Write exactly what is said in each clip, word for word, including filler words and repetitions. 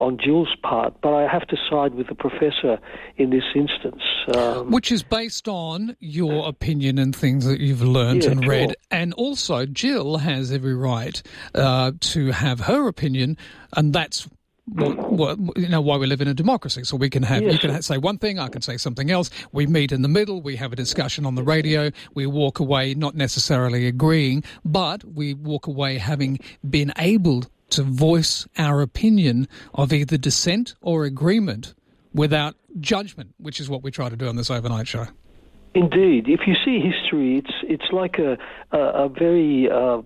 on Jill's part, but I have to side with the professor in this instance. Um, Which is based on your opinion and things that you've learned yeah, and read. sure. And also, Jill has every right uh, to have her opinion, and that's what, what, you know, why we live in a democracy. So we can have, Yes. you can ha- say one thing, I can say something else. We meet in the middle, we have a discussion on the radio, we walk away not necessarily agreeing, but we walk away having been able to voice our opinion of either dissent or agreement without judgment, which is what we try to do on this overnight show. Indeed. If you see history, it's it's like a, a, a very... Uh,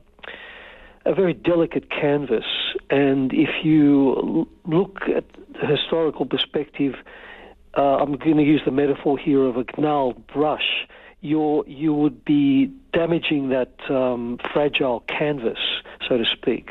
a very delicate canvas, and if you l- look at the historical perspective, uh, I'm going to use the metaphor here of a gnarled brush, you're, you would be damaging that um, fragile canvas, so to speak.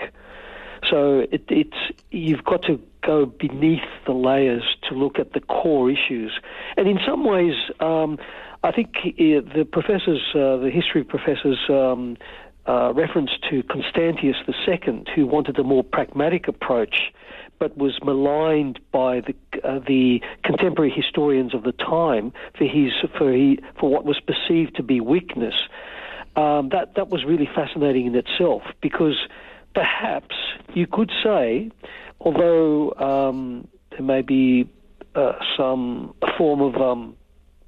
So it, it's you've got to go beneath the layers to look at the core issues. And in some ways, um, I think uh, the professors, uh, the history professors, um, Uh, reference to Constantius the Second, who wanted a more pragmatic approach, but was maligned by the uh, the contemporary historians of the time for his for he, for what was perceived to be weakness. Um, that that was really fascinating in itself, because perhaps you could say, although um, there may be uh, some a form of um,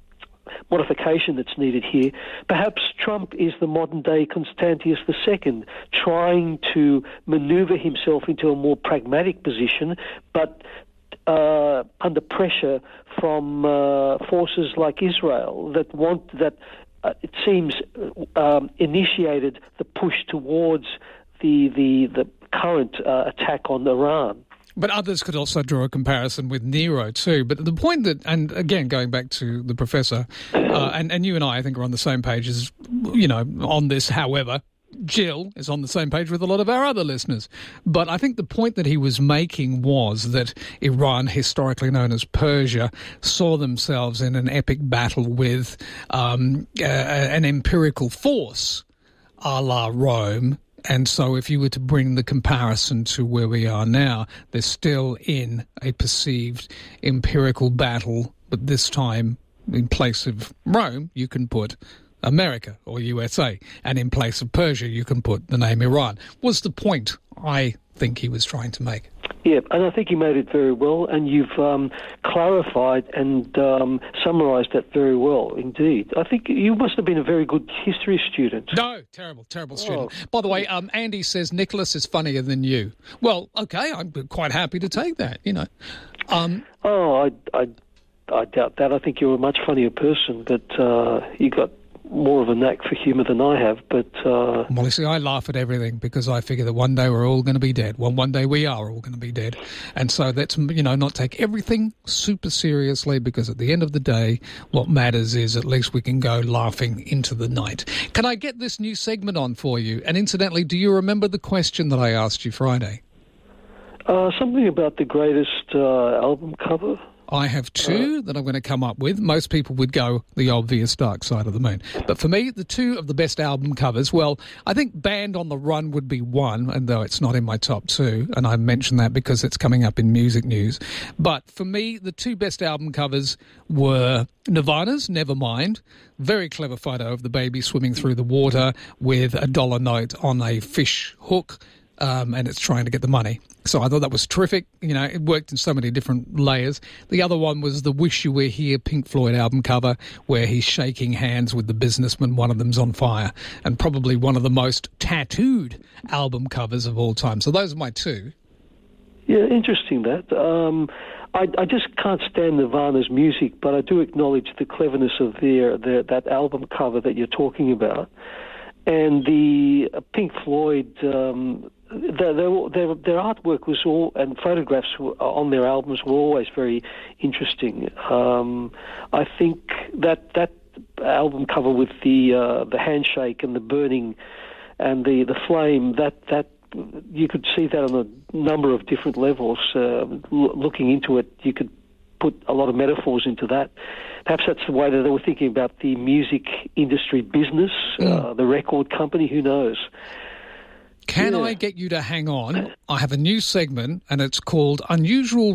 modification that's needed here, perhaps Trump is the modern-day Constantius the Second, trying to maneuver himself into a more pragmatic position, but uh, under pressure from uh, forces like Israel that want that uh, it seems um, initiated the push towards the the the current uh, attack on Iran. But others could also draw a comparison with Nero too. But the point that, and again, going back to the professor, uh, and, and you and I, I think, are on the same page as, you know, on this. However, Jill is on the same page with a lot of our other listeners. But I think the point that he was making was that Iran, historically known as Persia, saw themselves in an epic battle with um, uh, an empirical force, a la Rome. And so if you were to bring the comparison to where we are now, they're still in a perceived empirical battle, but this time in place of Rome, you can put America or U S A, and in place of Persia, you can put the name Iran, was the point I think he was trying to make. Yeah, and I think you made it very well, and you've um, clarified and um, summarised that very well indeed. I think you must have been a very good history student. No, terrible, terrible student. Oh. By the way, um, Andy says Nicholas is funnier than you. Well, okay, I'm quite happy to take that, you know. Um, oh, I, I, I doubt that. I think you're a much funnier person, but uh, you got more of a knack for humour than I have, but... Uh... Well, you see, I laugh at everything because I figure that one day we're all going to be dead. Well, one day we are all going to be dead. And so that's, you know, not take everything super seriously, because at the end of the day, what matters is at least we can go laughing into the night. Can I get this new segment on for you? And incidentally, do you remember the question that I asked you Friday? Uh, something about the greatest uh, album cover. I have two that I'm going to come up with. Most people would go the obvious Dark Side of the Moon. But for me, the two of the best album covers, well, I think Band on the Run would be one, and though it's not in my top two, and I mention that because it's coming up in music news. But for me, the two best album covers were Nirvana's Nevermind, very clever photo of the baby swimming through the water with a dollar note on a fish hook, um, and it's trying to get the money. So I thought that was terrific. You know, it worked in so many different layers. The other one was the Wish You Were Here Pink Floyd album cover, where he's shaking hands with the businessman. One of them's on fire, and probably one of the most tattooed album covers of all time. So those are my two. Yeah, interesting that. Um, I, I just can't stand Nirvana's music, but I do acknowledge the cleverness of their, their that album cover that you're talking about. And the uh, Pink Floyd... Um, Their, their, their artwork was all, and photographs were, on their albums were always very interesting. Um, I think that that album cover with the uh, the handshake and the burning and the, the flame, that that you could see that on a number of different levels. Uh, l- looking into it, you could put a lot of metaphors into that. Perhaps that's the way that they were thinking about the music industry business, mm. uh, the record company. Who knows? Can Yeah. I get you to hang on? I have a new segment, and it's called Unusual